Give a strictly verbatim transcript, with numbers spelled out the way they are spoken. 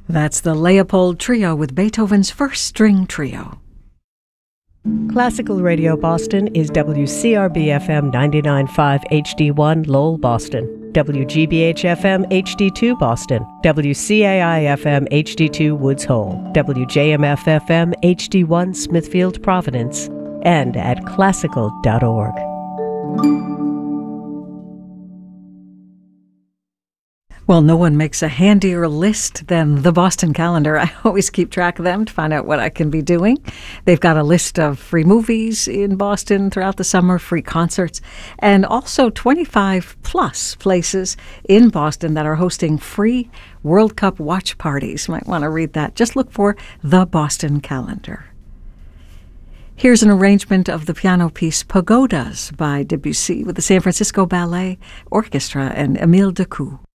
That's the Leopold Trio with Beethoven's First String Trio. Classical Radio Boston is W C R B F M ninety-nine point five H D one Lowell, Boston, W G B H F M H D two Boston, W C A I F M H D two Woods Hole, W J M F F M H D one Smithfield, Providence, and at classical dot org. Well, no one makes a handier list than the Boston Calendar. I always keep track of them to find out what I can be doing. They've got a list of free movies in Boston throughout the summer, free concerts, and also twenty-five plus places in Boston that are hosting free World Cup watch parties. You might want to read that. Just look for the Boston Calendar. Here's an arrangement of the piano piece Pagodas by Debussy with the San Francisco Ballet Orchestra and Émile Decou.